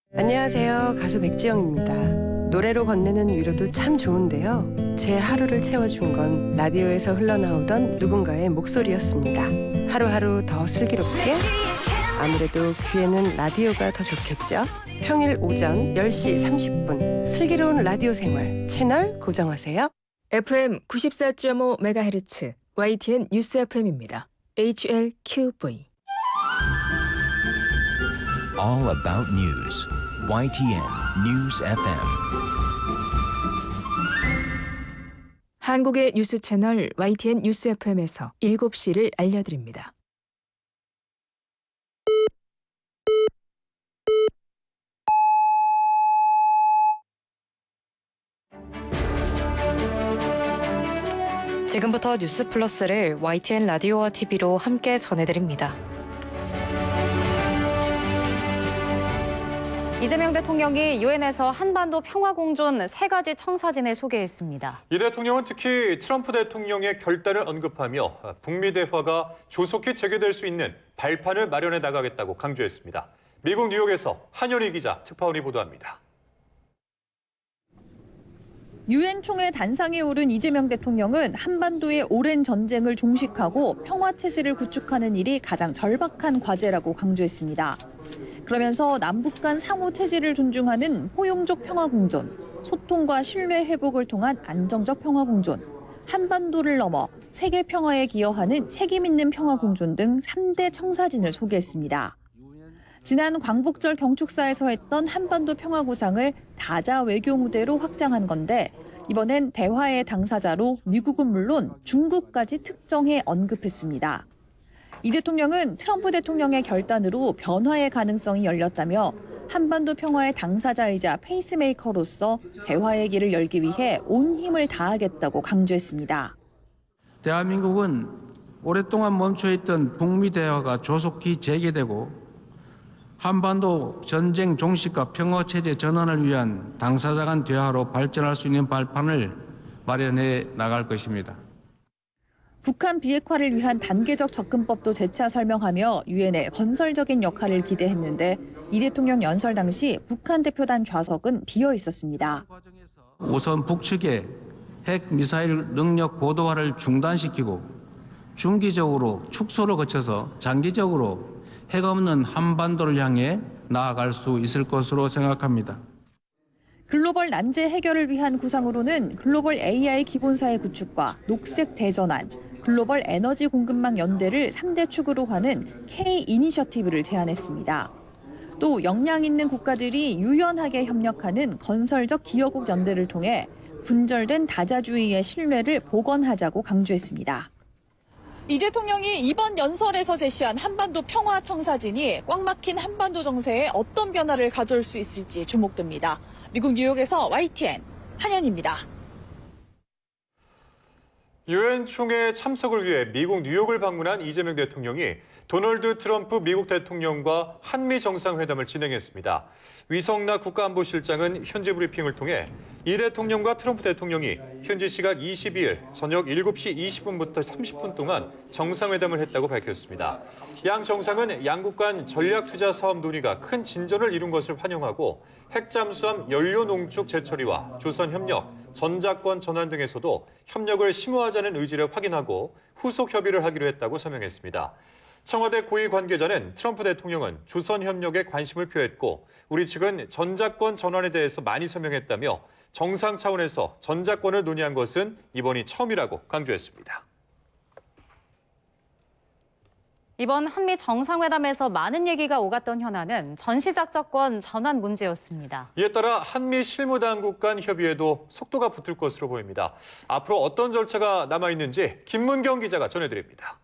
안녕하세요. 가수 백지영입니다. 노래로 건네는 위로도 참 좋은데요. 제 하루를 채워준 건 라디오에서 흘러나오던 누군가의 목소리였습니다. 하루하루 더 슬기롭게? 아무래도 귀에는 라디오가 더 좋겠죠? 평일 오전 10시 30분 슬기로운 라디오 생활 채널 고정하세요. FM 94.5MHz YTN 뉴스 FM입니다. HLQV. All about news. YTN News FM. 한국의 뉴스 채널 YTN 뉴스 FM에서 7시를 알려드립니다. 지금부터 뉴스 플러스를 YTN 라디오와 TV로 함께 전해드립니다. 이재명 대통령이 유엔에서 한반도 평화공존 3가지 청사진을 소개했습니다. 이 대통령은 특히 트럼프 대통령의 결단을 언급하며 북미 대화가 조속히 재개될 수 있는 발판을 마련해 나가겠다고 강조했습니다. 미국 뉴욕에서 한현희 기자, 특파원이 보도합니다. 유엔 총회 단상에 오른 이재명 대통령은 한반도의 오랜 전쟁을 종식하고 평화 체제를 구축하는 일이 가장 절박한 과제라고 강조했습니다. 그러면서 남북 간 상호 체제를 존중하는 포용적 평화 공존, 소통과 신뢰 회복을 통한 안정적 평화 공존, 한반도를 넘어 세계 평화에 기여하는 책임 있는 평화 공존 등 3대 청사진을 소개했습니다. 지난 광복절 경축사에서 했던 한반도 평화 구상을 다자 외교 무대로 확장한 건데 이번엔 대화의 당사자로 미국은 물론 중국까지 특정해 언급했습니다. 이 대통령은 트럼프 대통령의 결단으로 변화의 가능성이 열렸다며 한반도 평화의 당사자이자 페이스메이커로서 대화의 길을 열기 위해 온 힘을 다하겠다고 강조했습니다. 대한민국은 오랫동안 멈춰있던 북미 대화가 조속히 재개되고 한반도 전쟁 종식과 평화 체제 전환을 위한 당사자 간 대화로 발전할 수 있는 발판을 마련해 나갈 것입니다. 북한 비핵화를 위한 단계적 접근법도 재차 설명하며 유엔의 건설적인 역할을 기대했는데 이 대통령 연설 당시 북한 대표단 좌석은 비어 있었습니다. 우선 북측의 핵 미사일 능력 고도화를 중단시키고 중기적으로 축소를 거쳐서 장기적으로 핵 없는 한반도를 향해 나아갈 수 있을 것으로 생각합니다. 글로벌 난제 해결을 위한 구상으로는 글로벌 AI 기본사회 구축과 녹색 대전환, 글로벌 에너지 공급망 연대를 3대 축으로 하는 K 이니셔티브를 제안했습니다. 또 역량 있는 국가들이 유연하게 협력하는 건설적 기여국 연대를 통해 분절된 다자주의의 신뢰를 복원하자고 강조했습니다. 이 대통령이 이번 연설에서 제시한 한반도 평화 청사진이 꽉 막힌 한반도 정세에 어떤 변화를 가져올 수 있을지 주목됩니다. 미국 뉴욕에서 YTN 한현입니다. 유엔 총회 참석을 위해 미국 뉴욕을 방문한 이재명 대통령이 도널드 트럼프 미국 대통령과 한미 정상회담을 진행했습니다. 위성락 국가안보실장은 현지 브리핑을 통해 이 대통령과 트럼프 대통령이 현지 시각 22일 저녁 7시 20분부터 30분 동안 정상회담을 했다고 밝혔습니다. 양 정상은 양국 간 전략투자 사업 논의가 큰 진전을 이룬 것을 환영하고 핵잠수함 연료 농축 재처리와 조선협력, 전자권 전환 등에서도 협력을 심화하자는 의지를 확인하고 후속 협의를 하기로 했다고 설명했습니다. 청와대 고위 관계자는 트럼프 대통령은 조선협력에 관심을 표했고 우리 측은 전자권 전환에 대해서 많이 설명했다며 정상 차원에서 전자권을 논의한 것은 이번이 처음이라고 강조했습니다. 이번 한미 정상회담에서 많은 얘기가 오갔던 현안은 전시작전권 전환 문제였습니다. 이에 따라 한미 실무당국 간 협의에도 속도가 붙을 것으로 보입니다. 앞으로 어떤 절차가 남아있는지 김문경 기자가 전해드립니다.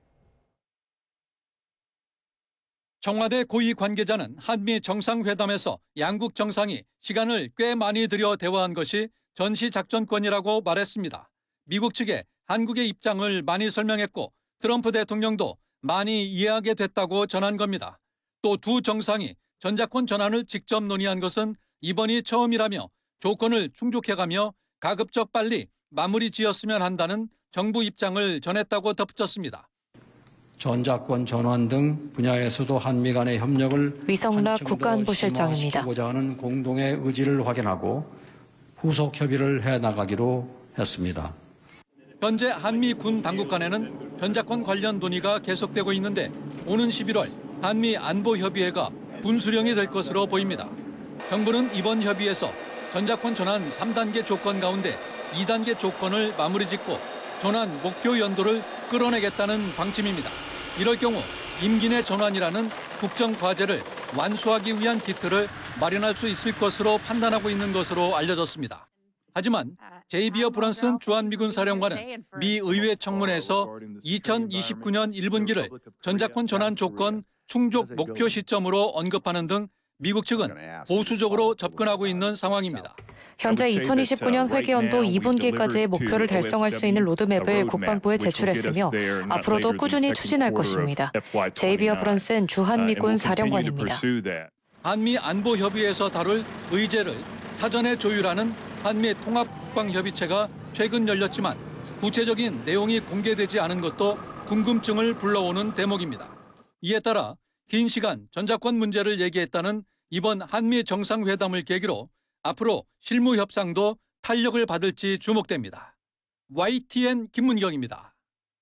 청와대 고위 관계자는 한미 정상회담에서 양국 정상이 시간을 꽤 많이 들여 대화한 것이 전시작전권이라고 말했습니다. 미국 측에 한국의 입장을 많이 설명했고 트럼프 대통령도 많이 이해하게 됐다고 전한 겁니다. 또 두 정상이 전자권 전환을 직접 논의한 것은 이번이 처음이라며 조건을 충족해가며 가급적 빨리 마무리 지었으면 한다는 정부 입장을 전했다고 덧붙였습니다. 전자권 전환 등 분야에서도 한미 간의 협력을 위성락 한층 더 국가안보실장입니다. 심화시키고자 하는 공동의 의지를 확인하고 후속 협의를 해나가기로 했습니다. 현재 한미 군 당국 간에는 전자권 관련 논의가 계속되고 있는데 오는 11월 한미 안보협의회가 분수령이 될 것으로 보입니다. 정부는 이번 협의에서 전자권 전환 3단계 조건 가운데 2단계 조건을 마무리 짓고 전환 목표 연도를 끌어내겠다는 방침입니다. 이럴 경우 임기 내 전환이라는 국정 과제를 완수하기 위한 기틀을 마련할 수 있을 것으로 판단하고 있는 것으로 알려졌습니다. 하지만 제이비어 브런슨 주한미군 사령관은 미 의회 청문회에서 2029년 1분기를 전자권 전환 조건 충족 목표 시점으로 언급하는 등 미국 측은 보수적으로 접근하고 있는 상황입니다. 현재 2029년 회계연도 2분기까지의 목표를 달성할 수 있는 로드맵을 국방부에 제출했으며 앞으로도 꾸준히 추진할 것입니다. 제이비어 브런슨 주한미군 사령관입니다. 한미 안보협의회에서 다룰 의제를 사전에 조율하는 한미 통합국방협의체가 최근 열렸지만 구체적인 내용이 공개되지 않은 것도 궁금증을 불러오는 대목입니다. 이에 따라 긴 시간 전자권 문제를 얘기했다는 이번 한미 정상회담을 계기로 앞으로 실무 협상도 탄력을 받을지 주목됩니다. YTN 김문경입니다.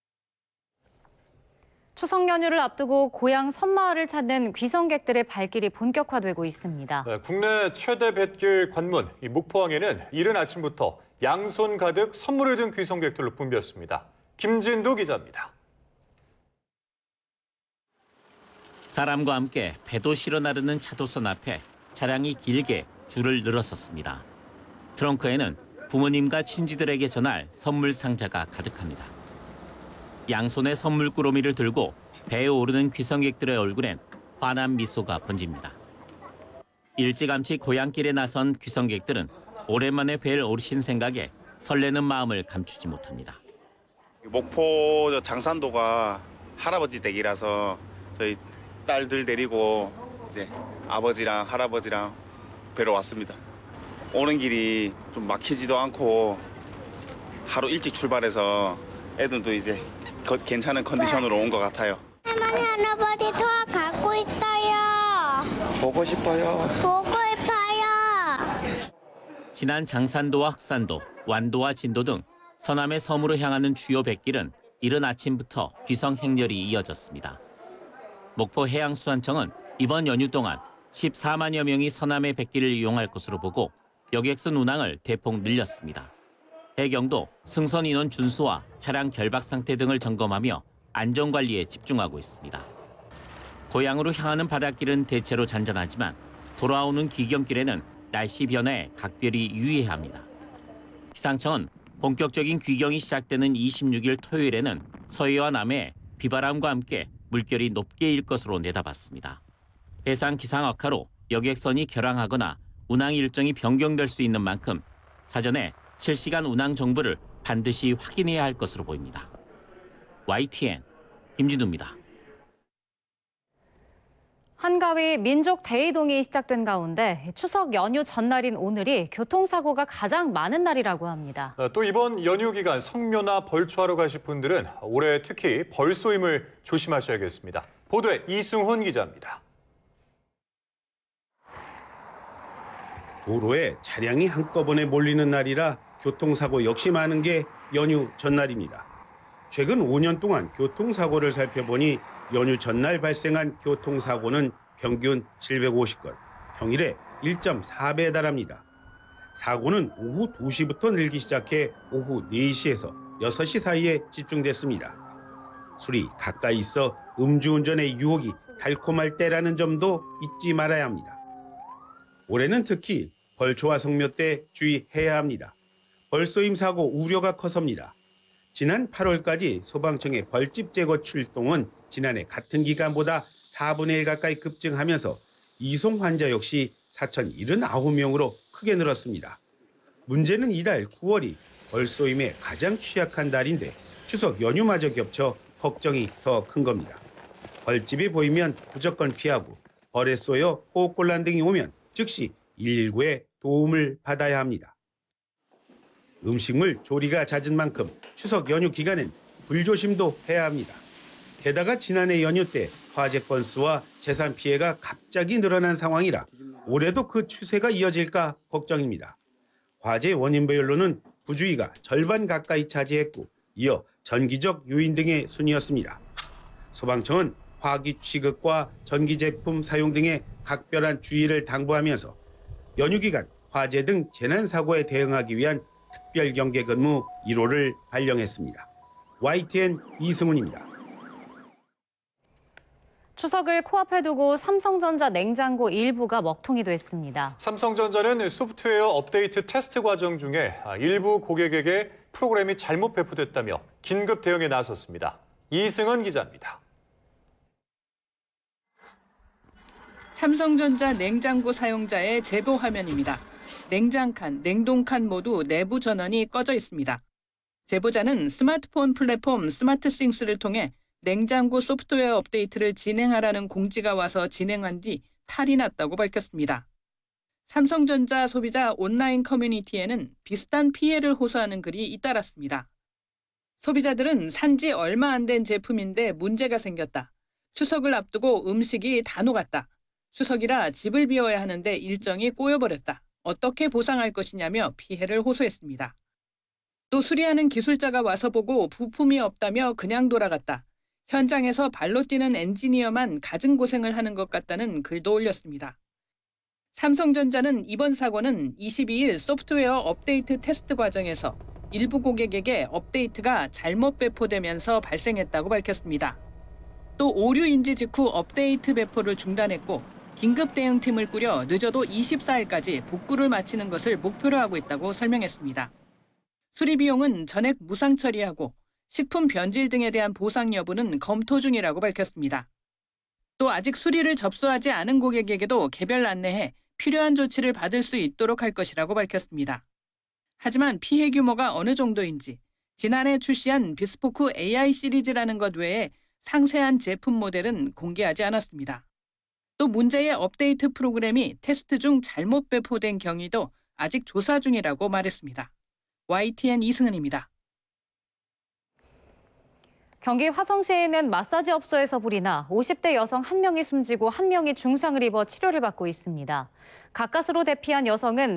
추석 연휴를 앞두고 고향 섬마을을 찾는 귀성객들의 발길이 본격화되고 있습니다. 네, 국내 최대 뱃길 관문 이 목포항에는 이른 아침부터 양손 가득 선물을 든 귀성객들로 붐볐습니다. 김진두 기자입니다. 사람과 함께 배도 실어 나르는 차도선 앞에 차량이 길게 줄을 늘어섰습니다. 트렁크에는 부모님과 친지들에게 전할 선물 상자가 가득합니다. 양손에 선물 꾸러미를 들고 배에 오르는 귀성객들의 얼굴엔 환한 미소가 번집니다. 일찌감치 고향길에 나선 귀성객들은 오랜만에 배를 오르신 생각에 설레는 마음을 감추지 못합니다. 목포 장산도가 할아버지 댁이라서 저희 딸들 데리고 이제 아버지랑 할아버지랑 뵈러 왔습니다. 오는 길이 좀 막히지도 않고 하루 일찍 출발해서 애들도 이제 괜찮은 컨디션으로 온 것 같아요. 할머니 할아버지 토하 갖고 있어요. 보고 싶어요. 보고 싶어요. 지난 장산도와 흑산도, 완도와 진도 등 서남의 섬으로 향하는 주요 뱃길은 이른 아침부터 귀성 행렬이 이어졌습니다. 목포 해양수산청은 이번 연휴 동안 14만여 명이 서남의 뱃길을 이용할 것으로 보고 여객선 운항을 대폭 늘렸습니다. 해경도 승선 인원 준수와 차량 결박 상태 등을 점검하며 안전관리에 집중하고 있습니다. 고향으로 향하는 바닷길은 대체로 잔잔하지만 돌아오는 귀경길에는 날씨 변화에 각별히 유의해야 합니다. 기상청은 본격적인 귀경이 시작되는 26일 토요일에는 서해와 남해에 비바람과 함께 물결이 높게 일 것으로 내다봤습니다. 해상 기상 악화로 여객선이 결항하거나 운항 일정이 변경될 수 있는 만큼 사전에 실시간 운항 정보를 반드시 확인해야 할 것으로 보입니다. YTN 김진두입니다. 한가위 민족 대이동이 시작된 가운데 추석 연휴 전날인 오늘이 교통사고가 가장 많은 날이라고 합니다. 또 이번 연휴 기간 성묘나 벌초하러 가실 분들은 올해 특히 벌쏘임을 조심하셔야겠습니다. 보도에 이승훈 기자입니다. 도로에 차량이 한꺼번에 몰리는 날이라 교통사고 역시 많은 게 연휴 전날입니다. 최근 5년 동안 교통사고를 살펴보니 연휴 전날 발생한 교통사고는 평균 750건, 평일에 1.4배에 달합니다. 사고는 오후 2시부터 늘기 시작해 오후 4시에서 6시 사이에 집중됐습니다. 술이 가까이 있어 음주운전의 유혹이 달콤할 때라는 점도 잊지 말아야 합니다. 올해는 특히 벌초와 성묘 때 주의해야 합니다. 벌쏘임 사고 우려가 커섭니다. 지난 8월까지 소방청의 벌집 제거 출동은 지난해 같은 기간보다 4분의 1 가까이 급증하면서 이송 환자 역시 4,079명으로 크게 늘었습니다. 문제는 이달 9월이 벌쏘임에 가장 취약한 달인데 추석 연휴마저 겹쳐 걱정이 더 큰 겁니다. 벌집이 보이면 무조건 피하고 벌에 쏘여 호흡곤란 등이 오면 즉시 119에 도움을 받아야 합니다. 음식물 조리가 잦은 만큼 추석 연휴 기간엔 불조심도 해야 합니다. 게다가 지난해 연휴 때 화재 건수와 재산 피해가 갑자기 늘어난 상황이라 올해도 그 추세가 이어질까 걱정입니다. 화재 원인별로는 부주의가 절반 가까이 차지했고 이어 전기적 요인 등의 순이었습니다. 소방청은 화기 취급과 전기 제품 사용 등의 각별한 주의를 당부하면서 연휴 기간 화재 등 재난 사고에 대응하기 위한 특별 경계 근무 1호를 발령했습니다. YTN 이승훈입니다. 추석을 코앞에 두고 삼성전자 냉장고 일부가 먹통이 됐습니다. 삼성전자는 소프트웨어 업데이트 테스트 과정 중에 일부 고객에게 프로그램이 잘못 배포됐다며 긴급 대응에 나섰습니다. 이승은 기자입니다. 삼성전자 냉장고 사용자의 제보 화면입니다. 냉장칸, 냉동칸 모두 내부 전원이 꺼져 있습니다. 제보자는 스마트폰 플랫폼 스마트싱스를 통해 냉장고 소프트웨어 업데이트를 진행하라는 공지가 와서 진행한 뒤 탈이 났다고 밝혔습니다. 삼성전자 소비자 온라인 커뮤니티에는 비슷한 피해를 호소하는 글이 잇따랐습니다. 소비자들은 산지 얼마 안 된 제품인데 문제가 생겼다. 추석을 앞두고 음식이 다 녹았다. 추석이라 집을 비워야 하는데 일정이 꼬여버렸다. 어떻게 보상할 것이냐며 피해를 호소했습니다. 또 수리하는 기술자가 와서 보고 부품이 없다며 그냥 돌아갔다. 현장에서 발로 뛰는 엔지니어만 갖은 고생을 하는 것 같다는 글도 올렸습니다. 삼성전자는 이번 사고는 22일 소프트웨어 업데이트 테스트 과정에서 일부 고객에게 업데이트가 잘못 배포되면서 발생했다고 밝혔습니다. 또 오류 인지 직후 업데이트 배포를 중단했고 긴급 대응팀을 꾸려 늦어도 24일까지 복구를 마치는 것을 목표로 하고 있다고 설명했습니다. 수리 비용은 전액 무상 처리하고 식품 변질 등에 대한 보상 여부는 검토 중이라고 밝혔습니다. 또 아직 수리를 접수하지 않은 고객에게도 개별 안내해 필요한 조치를 받을 수 있도록 할 것이라고 밝혔습니다. 하지만 피해 규모가 어느 정도인지 지난해 출시한 비스포크 AI 시리즈라는 것 외에 상세한 제품 모델은 공개하지 않았습니다. 또 문제의 업데이트 프로그램이 테스트 중 잘못 배포된 경위도 아직 조사 중이라고 말했습니다. YTN 이승은입니다. 경기 화성시에 있는 마사지 업소에서 불이 나 50대 여성 1명이 숨지고 1명이 중상을 입어 치료를 받고 있습니다. 가까스로 대피한 여성은